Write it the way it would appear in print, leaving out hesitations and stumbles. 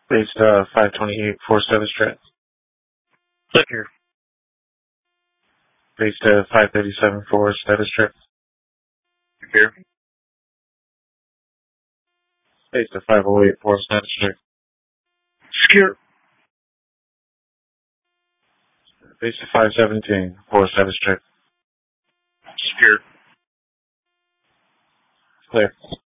Base 528, 47 Strat. Secure. Base 537, 4 status Strat. Secure. Base 508, 4 status Strat. Secure. Base 517, 4 status Strat. Secure. Clear.